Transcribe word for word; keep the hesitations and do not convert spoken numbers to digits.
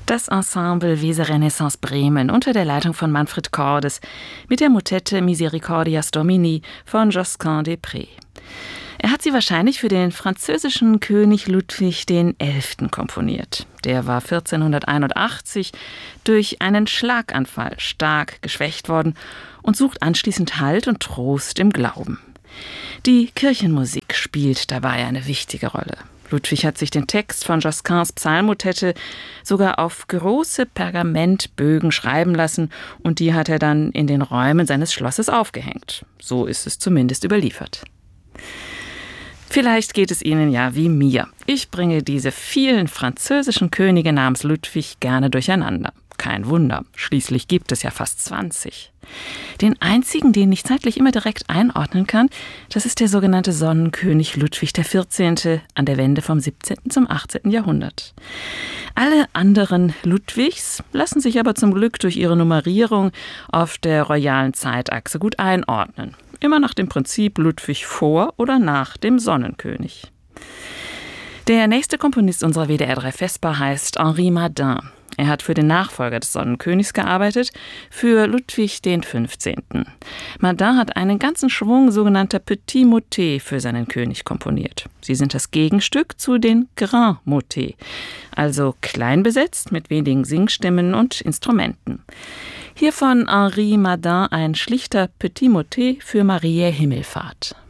Das Ensemble Weser Renaissance Bremen unter der Leitung von Manfred Cordes mit der Motette Misericordias Domini von Josquin des Près. Er hat sie wahrscheinlich für den französischen König Ludwig der Elfte komponiert. Der war vierzehnhunderteinundachtzig durch einen Schlaganfall stark geschwächt worden und sucht anschließend Halt und Trost im Glauben. Die Kirchenmusik spielt dabei eine wichtige Rolle. Ludwig hat sich den Text von Josquins Psalmmotette sogar auf große Pergamentbögen schreiben lassen und die hat er dann in den Räumen seines Schlosses aufgehängt. So ist es zumindest überliefert. Vielleicht geht es Ihnen ja wie mir. Ich bringe diese vielen französischen Könige namens Ludwig gerne durcheinander. Kein Wunder, schließlich gibt es ja fast zwanzig. Den einzigen, den ich zeitlich immer direkt einordnen kann, das ist der sogenannte Sonnenkönig Ludwig der Vierzehnte an der Wende vom siebzehnten zum achtzehnten Jahrhundert. Alle anderen Ludwigs lassen sich aber zum Glück durch ihre Nummerierung auf der royalen Zeitachse gut einordnen. Immer nach dem Prinzip Ludwig vor oder nach dem Sonnenkönig. Der nächste Komponist unserer W D R drei Vesper heißt Henri Madin. Er hat für den Nachfolger des Sonnenkönigs gearbeitet, für Ludwig der Fünfzehnte. Madin hat einen ganzen Schwung sogenannter Petits Motets für seinen König komponiert. Sie sind das Gegenstück zu den Grands Motets, also klein besetzt mit wenigen Singstimmen und Instrumenten. Hier von Henri Madin ein schlichter Petit Motet für Mariä Himmelfahrt.